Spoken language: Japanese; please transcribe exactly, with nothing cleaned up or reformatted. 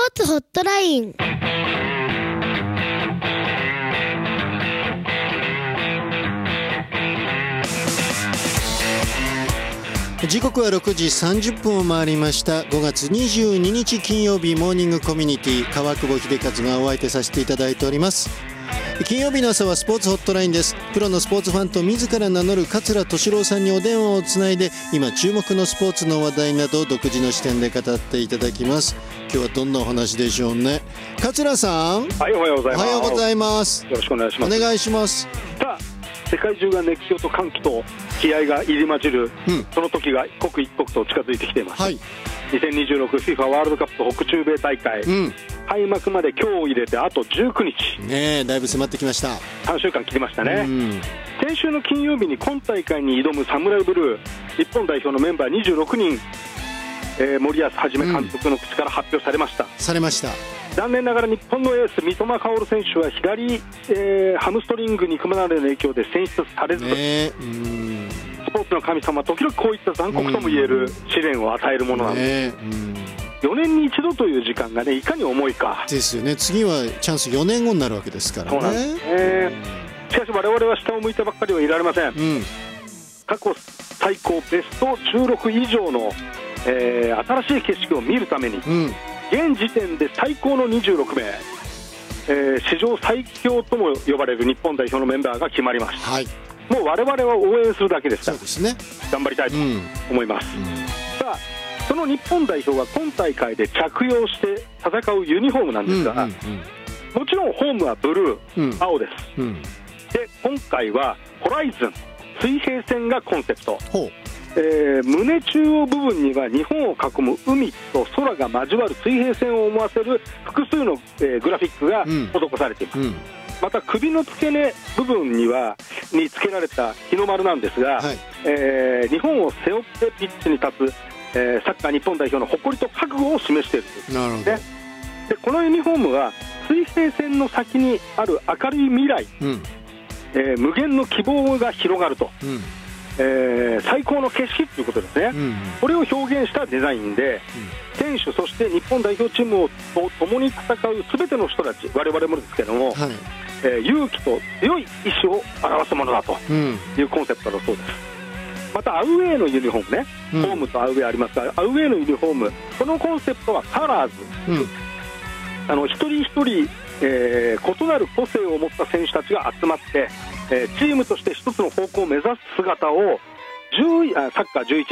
ーツホットライン。 時刻はろくじさんじゅっぷんを回りました。ごがつにじゅうににち金曜日、モーニングコミュニティ川久保秀和がお相手させていただいております。金曜日の朝はスポーツホットラインです。プロのスポーツファンと自ら名乗る桂敏郎さんにお電話をつないで、今注目のスポーツの話題などを独自の視点で語っていただきます。今日はどんなお話でしょうね。桂さん、 はい、おはようございます。 おはようございます。 よろしくお願いします。 お願いします。 さあ、世界中が熱狂と歓喜と気合が入り混じる、うん、その時が刻一刻と近づいてきています。はい、にせんにじゅうろく フィファ ワールドカップ北中米大会、うん、開幕まで今日入れてあとじゅうくにち、 ねえ、だいぶ迫ってきました。 さんしゅうかん切りましたね、うん、先週の金曜日に今大会に挑むサムライブルー日本代表のメンバーにじゅうろくにん、えー、森保一監督の口から発表されました、うん、 されました。 残念ながら日本のエース三笘薫選手は左、えー、ハムストリング肉離れの影響で選出されず、ね、うんスポーツの神様は時々こういった残酷ともいえる試練を与えるものなんです、ね、うん、よねんに一度という時間が、ね、いかに重いかですよね。次はチャンスよねんごになるわけですからね。 そうなんですね。しかし我々は下を向いてばっかりはいられません、うん、過去最高ベストじゅうろく以上の、えー、新しい景色を見るために、うん、現時点で最高のにじゅうろくめい、えー、史上最強とも呼ばれる日本代表のメンバーが決まりました、はい、もう我々は応援するだけですから、そうですね、頑張りたいと思います、うんうん、さあ、その日本代表が今大会で着用して戦うユニフォームなんですが、うんうんうん、もちろんホームはブルー、うん、青です、うん、で今回はホライズン水平線がコンセプト、えー、胸中央部分には日本を囲む海と空が交わる水平線を思わせる複数の、えー、グラフィックが施されています、うんうん、また首の付け根部分にはに付けられた日の丸なんですが、はい、えー、日本を背負ってピッチに立つ、えー、サッカー日本代表の誇りと覚悟を示しているという、なるほど、ね、でこのユニフォームは水平線の先にある明るい未来、うん、えー、無限の希望が広がると、うん、えー、最高の景色ということですね、うんうん、これを表現したデザインで、うん、選手そして日本代表チームと共に戦うすべての人たち、我々もですけども、はい、えー、勇気と強い意志を表すものだというコンセプトだそうです、うん、またアウェーのユニフォームね、うん、ホームとアウェーありますが、アウェーのユニフォーム、このコンセプトはカラーズ、うん、あの一人一人、えー、異なる個性を持った選手たちが集まって、えー、チームとして一つの方向を目指す姿をじゅうあサッカーじゅういち